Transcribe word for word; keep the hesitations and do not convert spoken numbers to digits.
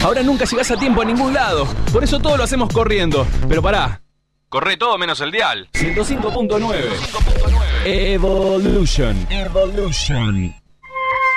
Ahora nunca llegás a tiempo a ningún lado. Por eso todo lo hacemos corriendo. Pero pará. Corre todo menos el dial. ciento cinco punto nueve. Evolution. Evolution.